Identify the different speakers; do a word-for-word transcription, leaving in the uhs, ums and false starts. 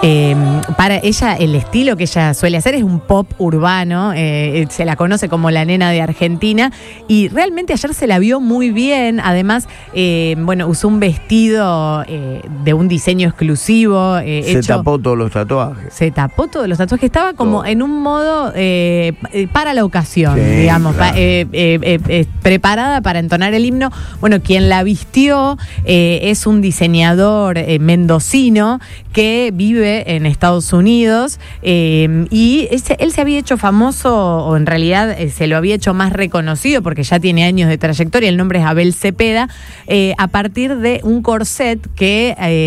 Speaker 1: Eh, para ella, el estilo que ella suele hacer es un pop urbano, eh, se la conoce como la nena de Argentina, y realmente ayer se la vio muy bien. Además, eh, bueno, usó un vestido eh, de un diseño exclusivo. Eh,
Speaker 2: se
Speaker 1: hecho,
Speaker 2: tapó todos los tatuajes.
Speaker 1: Se tapó todos los tatuajes, estaba como
Speaker 2: Todo.
Speaker 1: en un modo eh, para la ocasión,
Speaker 2: Sí,
Speaker 1: digamos,
Speaker 2: claro.
Speaker 1: pa, eh, eh, eh, eh, preparada para entonar el himno. Bueno, quien la vistió eh, es un diseñador eh, mendocino que vive en Estados Unidos, eh, y ese, él se había hecho famoso, o en realidad eh, se lo había hecho más reconocido porque ya tiene años de trayectoria. El nombre es Abel Cepeda, eh, a partir de un corset que eh,